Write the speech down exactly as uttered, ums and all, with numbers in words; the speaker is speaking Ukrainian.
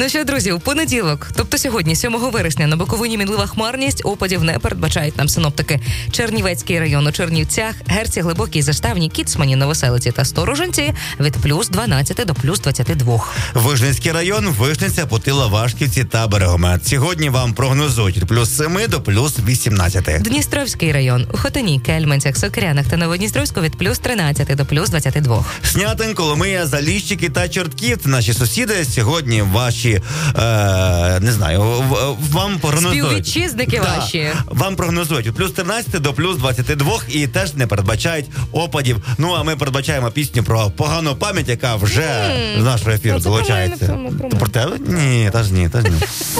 Ну що, друзі, у понеділок, тобто сьогодні, сьомого вересня, на Буковині мінлива хмарність, опадів не передбачають нам синоптики. Чернівецький район у Чернівцях, Герці, Глибокій, Заштавні, Кіцмані, Новоселиці та Сторожинці від плюс дванадцяти до плюс двадцяти двох. Вижницький район, Вижниця, Путила, Вашківці та Берегомет. Сьогодні вам прогнозують від плюс семи до плюс вісімнадцяти. Дністровський район у Хотині, Кельменцях, Сокирянах та Новодністровську від плюс тринадцяти до плюс двадцяти двох. Снятин, Коломия, Заліщики та Чортків. Наші сусіди сьогодні ваші, е, не знаю, вам прогнозують. Співвітчизники да, ваші. Вам прогнозують від плюс тринадцяти до плюс двадцяти двох і теж не передбачають опадів. Ну, а ми передбачаємо пісню про погану пам'ять, яка вже mm. з нашого ефіру ну, долучається. Про мене, про мене. Про тебе? Ні, та ж ні, та ж ні.